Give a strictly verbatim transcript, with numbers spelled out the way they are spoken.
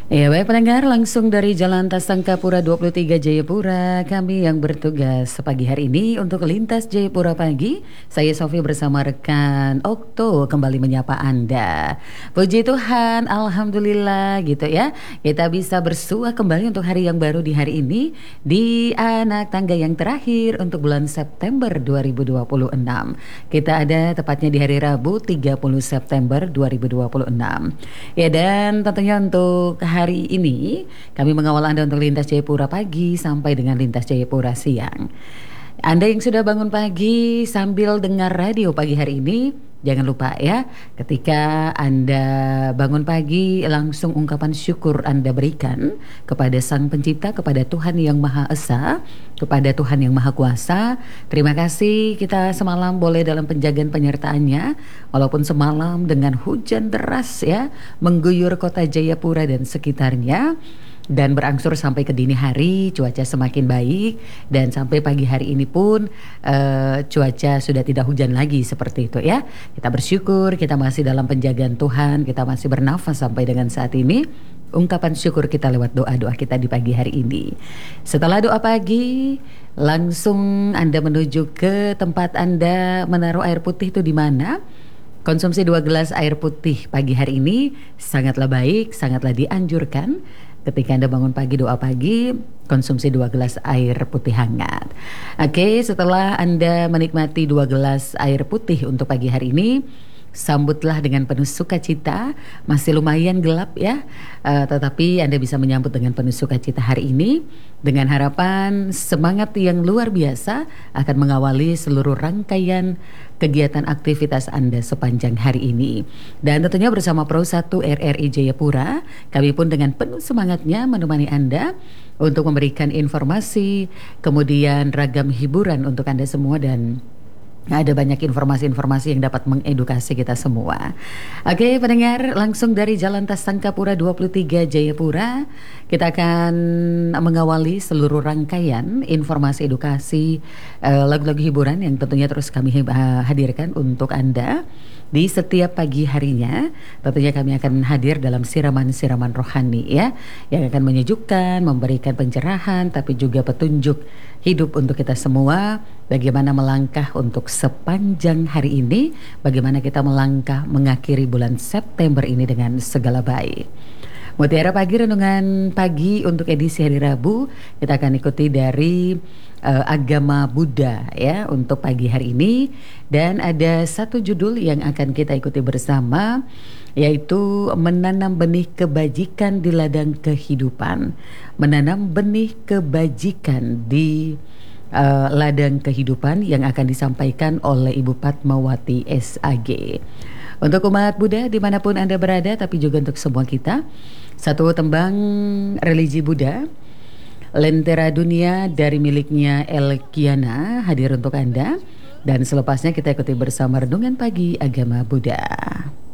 Ya baik pendengar, langsung dari Jalan Tasangkapura dua puluh tiga Jayapura, kami yang bertugas pagi hari ini untuk Lintas Jayapura Pagi. Saya Sofi bersama rekan Okto kembali menyapa Anda. Puji Tuhan, Alhamdulillah gitu ya. Kita bisa bersua kembali untuk hari yang baru di hari ini, di anak tangga yang terakhir untuk bulan September dua ribu dua puluh enam. Kita ada tepatnya di hari Rabu tiga puluh September dua ribu dua puluh enam. Ya dan tentunya untuk hari ini kami mengawal Anda untuk Lintas Jayapura Pagi sampai dengan Lintas Jayapura Siang. Anda yang sudah bangun pagi sambil dengar radio pagi hari ini, jangan lupa ya, ketika Anda bangun pagi langsung ungkapan syukur Anda berikan kepada Sang Pencipta, kepada Tuhan Yang Maha Esa, kepada Tuhan Yang Maha Kuasa. Terima kasih kita semalam boleh dalam penjagaan penyertaannya, walaupun semalam dengan hujan deras ya mengguyur kota Jayapura dan sekitarnya. Dan berangsur sampai ke dini hari, cuaca semakin baik, dan sampai pagi hari ini pun uh, cuaca sudah tidak hujan lagi seperti itu ya. Kita bersyukur, kita masih dalam penjagaan Tuhan, kita masih bernafas sampai dengan saat ini. Ungkapan syukur kita lewat doa-doa kita di pagi hari ini. Setelah doa pagi, langsung Anda menuju ke tempat Anda menaruh air putih itu di mana? Konsumsi dua gelas air putih pagi hari ini sangatlah baik, sangatlah dianjurkan. Ketika Anda bangun pagi, doa pagi, konsumsi dua gelas air putih hangat. Oke, setelah Anda menikmati dua gelas air putih untuk pagi hari ini, sambutlah dengan penuh sukacita. Masih lumayan gelap ya, uh, tetapi Anda bisa menyambut dengan penuh sukacita hari ini, dengan harapan semangat yang luar biasa akan mengawali seluruh rangkaian kegiatan aktivitas Anda sepanjang hari ini. Dan tentunya bersama Pro satu R R I Jayapura, kami pun dengan penuh semangatnya menemani Anda untuk memberikan informasi, kemudian ragam hiburan untuk Anda semua, dan ada banyak informasi-informasi yang dapat mengedukasi kita semua. Oke pendengar, langsung dari Jalan Tasangkapura dua puluh tiga Jayapura, kita akan mengawali seluruh rangkaian informasi edukasi, uh, lagu-lagu hiburan yang tentunya terus kami hadirkan untuk Anda di setiap pagi harinya. Tentunya kami akan hadir dalam siraman-siraman rohani ya, yang akan menyejukkan, memberikan pencerahan, tapi juga petunjuk hidup untuk kita semua. Bagaimana melangkah untuk sepanjang hari ini, bagaimana kita melangkah mengakhiri bulan September ini dengan segala baik. Mutiara Pagi, renungan pagi untuk edisi hari Rabu, kita akan ikuti dari uh, agama Buddha ya untuk pagi hari ini. Dan ada satu judul yang akan kita ikuti bersama, yaitu menanam benih kebajikan di ladang kehidupan. Menanam benih kebajikan di uh, ladang kehidupan yang akan disampaikan oleh Ibu Padmawati S A G. Untuk umat Buddha dimanapun Anda berada, tapi juga untuk semua kita, satu tembang religi Buddha, Lentera Dunia dari miliknya El Kiana, hadir untuk Anda. Dan selepasnya kita ikuti bersama renungan pagi agama Buddha.